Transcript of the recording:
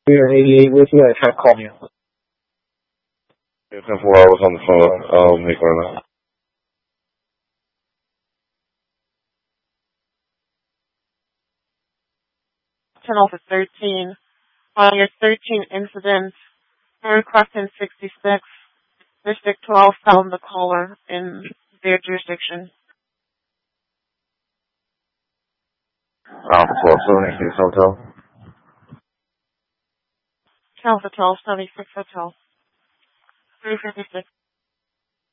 You're 88 with you. I tried to call me. Yeah, 10-4, I was on the phone. I'll make one now. Channel for 13. On your 13 incident, third question 66, District 12 found the caller in their jurisdiction. Alpha 1276 Hotel. Channel for 1276 Hotel. 356.